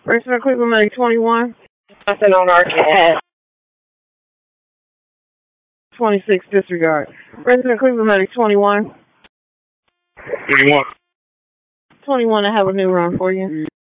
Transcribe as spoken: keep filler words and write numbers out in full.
Resident Cleveland Medic twenty-one. Nothing on our cat. twenty-six, disregard. Resident Cleveland Medic twenty-one. twenty-one. twenty-one, I have a new run for you.